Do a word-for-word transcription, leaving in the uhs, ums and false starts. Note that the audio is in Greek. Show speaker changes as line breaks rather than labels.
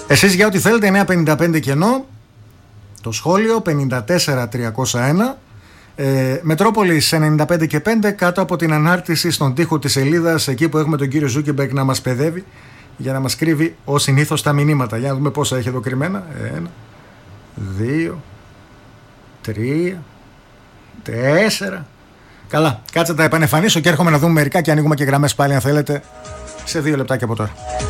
Εσείς για ό,τι θέλετε, εννιά πενήντα πέντε κενό. Το σχόλιο πενήντα τέσσερα τριακόσια ένα. Ε, Μετρόπολης ενενήντα πέντε και πέντε, κάτω από την ανάρτηση στον τοίχο της σελίδας, εκεί που έχουμε τον κύριο Ζούκεμπεργκ να μας παιδεύει για να μας κρύβει ως συνήθως τα μηνύματα. Για να δούμε πόσα έχει εδώ κρυμμένα. Ένα, δύο, τρία, τέσσερα. Καλά, κάτσε τα επανεφανίσω και έρχομαι να δούμε μερικά και ανοίγουμε και γραμμές πάλι αν θέλετε σε δύο λεπτάκια από τώρα.